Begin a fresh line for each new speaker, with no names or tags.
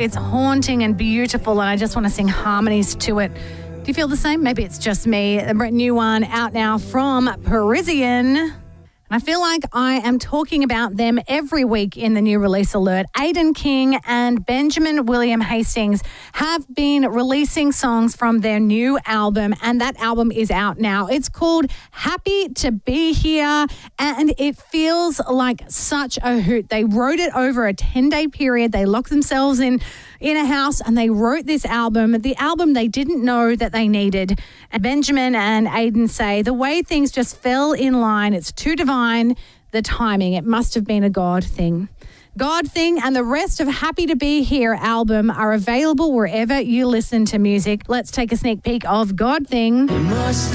it's haunting and beautiful, and I just want to sing harmonies to it. Do you feel the same? Maybe it's just me. A brand new one out now from Parisian. I feel like I am talking about them every week in the new release alert. Aidan King and Benjamin William Hastings have been releasing songs from their new album, and that album is out now. It's called Happy to Be Here, and it feels like such a hoot. They wrote it over a 10-day period. They locked themselves in a house and they wrote this album, the album they didn't know that they needed. And Benjamin and Aidan say the way things just fell in line, it's too divine, the timing, it must have been a God thing. God Thing and the rest of Happy to Be Here album are available wherever you listen to music. Let's take a sneak peek of God Thing.